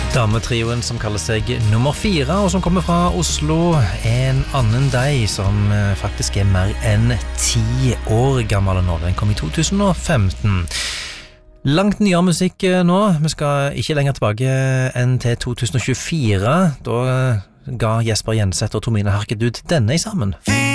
Dametrioen som kaller seg nummer 4 og som kommer fra Oslo, En annen deg, som faktisk mer enn 10 år gammel nå. Den kom i 2015. Langt nyere musikk nå. Vi skal ikke lenger tilbake enn til 2024. Da ga Jesper Jenseth og Tomine Harket ut denne i sammen.